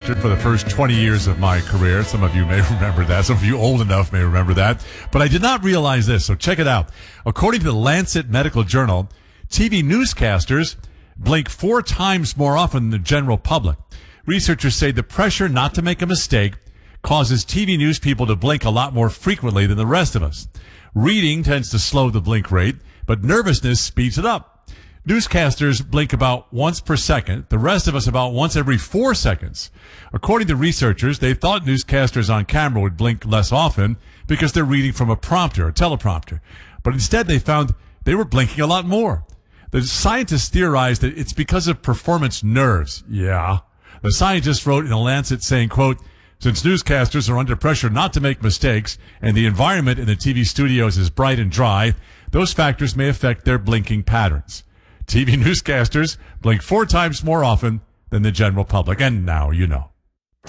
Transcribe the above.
newscaster for the first 20 years of my career. Some of you may remember that. Some of you old enough may remember that. But I did not realize this, so check it out. According to the Lancet Medical Journal, TV newscasters blink 4 times more often than the general public. Researchers say the pressure not to make a mistake causes TV news people to blink a lot more frequently than the rest of us. Reading tends to slow the blink rate, but nervousness speeds it up. Newscasters blink about once per second, the rest of us about once every 4 seconds. According to researchers, they thought newscasters on camera would blink less often because they're reading from a prompter, a teleprompter. But instead they found they were blinking a lot more. The scientists theorized that it's because of performance nerves. Yeah. The scientists wrote in The Lancet saying, quote, since newscasters are under pressure not to make mistakes and the environment in the TV studios is bright and dry, those factors may affect their blinking patterns. TV newscasters blink 4 times more often than the general public. And now you know.